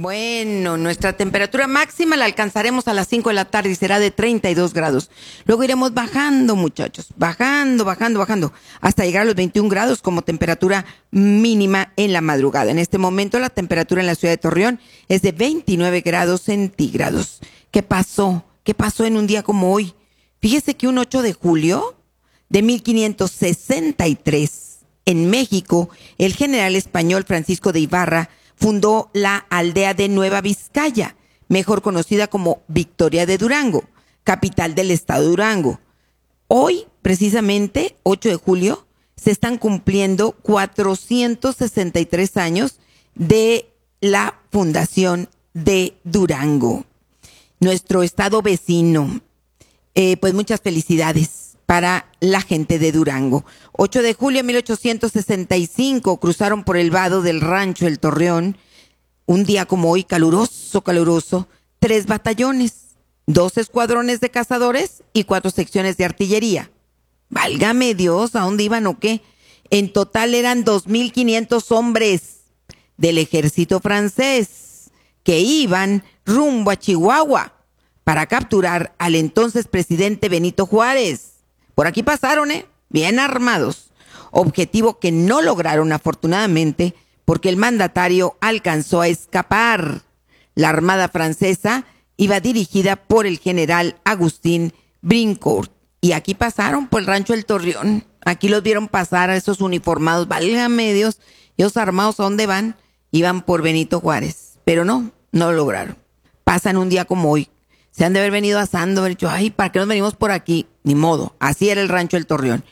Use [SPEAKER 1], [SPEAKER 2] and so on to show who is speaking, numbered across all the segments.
[SPEAKER 1] Bueno, nuestra temperatura máxima la alcanzaremos a las 5 de la tarde y será de 32 grados. Luego iremos bajando, muchachos, bajando, hasta llegar a los 21 grados como temperatura mínima en la madrugada. En este momento la temperatura en la ciudad de Torreón es de 29 grados centígrados. ¿Qué pasó? ¿Qué pasó en un día como hoy? Fíjese que un 8 de julio de 1563, en México, el general español Francisco de Ibarra fundó la aldea de Nueva Vizcaya, mejor conocida como Victoria de Durango, capital del estado de Durango. Hoy, precisamente, 8 de julio, se están cumpliendo 463 años de la fundación de Durango, nuestro estado vecino. Pues muchas felicidades para la gente de Durango. 8 de julio de 1865 cruzaron por el vado del rancho El Torreón, un día como hoy caluroso, 3 batallones, 2 escuadrones de cazadores y 4 secciones de artillería. Válgame Dios, ¿a dónde iban o qué? En total eran 2,500 hombres del ejército francés que iban rumbo a Chihuahua para capturar al entonces presidente Benito Juárez. Por aquí pasaron, bien armados. Objetivo que no lograron afortunadamente porque el mandatario alcanzó a escapar. La armada francesa iba dirigida por el general Agustín Brincourt. Y aquí pasaron por el rancho El Torreón. Aquí los vieron pasar a esos uniformados. Válgame Dios, ellos armados, ¿a dónde van? Iban por Benito Juárez. Pero no lo lograron. Pasan un día como hoy. Se han de haber venido asando, haber dicho, ay, ¿para qué nos venimos por aquí? Ni modo, así era el rancho El Torreón.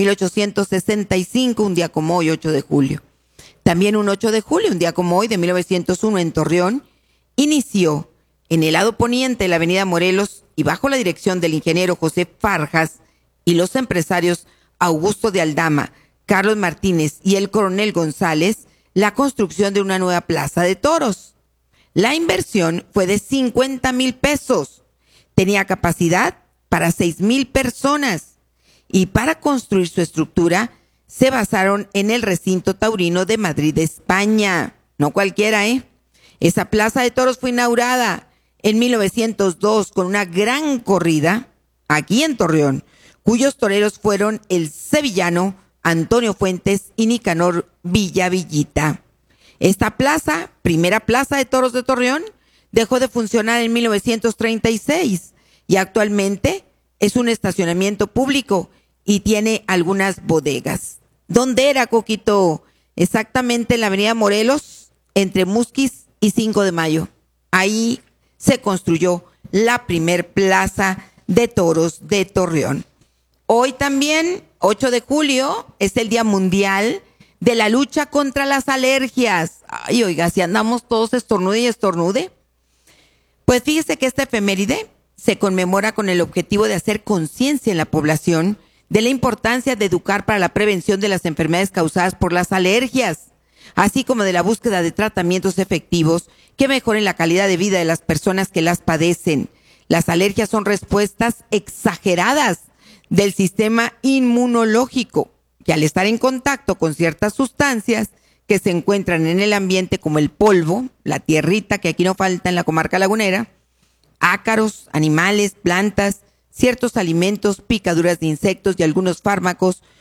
[SPEAKER 1] 1865, un día como hoy, 8 de julio. También un 8 de julio, un día como hoy, de 1901, en Torreón, inició en el lado poniente de la avenida Morelos y bajo la dirección del ingeniero José Farjas y los empresarios Augusto de Aldama, Carlos Martínez y el coronel González, la construcción de una nueva plaza de toros. La inversión fue de 50,000 pesos. Tenía capacidad para 6,000 personas. Y para construir su estructura, se basaron en el recinto taurino de Madrid, España. No cualquiera, Esa plaza de toros fue inaugurada en 1902 con una gran corrida aquí en Torreón, cuyos toreros fueron el sevillano Antonio Fuentes y Nicanor Villavillita. Esta plaza, primera plaza de toros de Torreón, dejó de funcionar en 1936 y actualmente es un estacionamiento público y tiene algunas bodegas. ¿Dónde era, Coquito? Exactamente en la avenida Morelos, entre Musquis y 5 de Mayo. Ahí se construyó la primer plaza de toros de Torreón. Hoy también, 8 de julio, es el Día Mundial de la lucha contra las alergias. Ay, oiga, si andamos todos estornude y estornude. Pues fíjese que esta efeméride se conmemora con el objetivo de hacer conciencia en la población de la importancia de educar para la prevención de las enfermedades causadas por las alergias, así como de la búsqueda de tratamientos efectivos que mejoren la calidad de vida de las personas que las padecen. Las alergias son respuestas exageradas del sistema inmunológico, que al estar en contacto con ciertas sustancias que se encuentran en el ambiente como el polvo, la tierrita que aquí no falta en la comarca lagunera, ácaros, animales, plantas, ciertos alimentos, picaduras de insectos y algunos fármacos